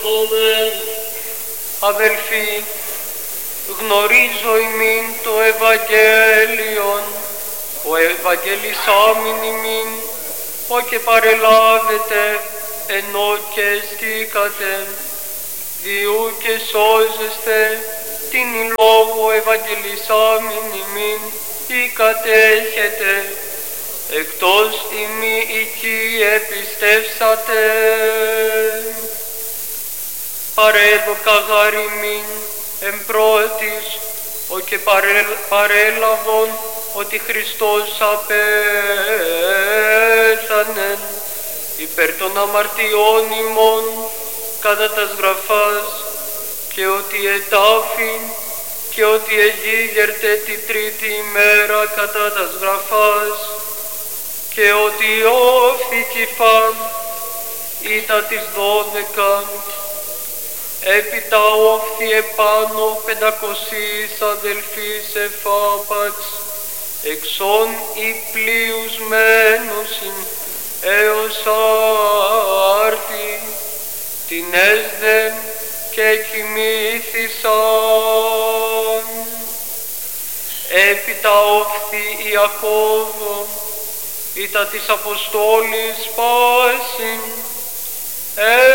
Αδελφοί, γνωρίζω ημίν το Ευαγγέλιον, ο Ευαγγελισάμιν ημίν, ο και παρελάβετε ενώ και στήκατε, διού και σώζεστε την λόγω Ευαγγελισάμιν ημίν ή κατέχετε, εκτός ημί εκεί επιστεύσατε. Παρέδοκα γάρ ημίν εμπρότης, ο και παρέλαβον ότι Χριστός απέθανεν υπέρ των αμαρτιών ημών κατά τας γραφάς, και ότι ετάφην και ότι εγίγερτε τη τρίτη ημέρα κατά τας γραφάς, και ότι όφθη φαν ήτα της 12, έπειτα όφθη επάνω 500 αδελφείς εφάπαξ, εξών οι πλοίους μένουσιν έως άρτη, την έσδεν και κοιμήθησαν. Έπειτα όφθη Ιακώβο, ήτα της Αποστόλης πάσιν,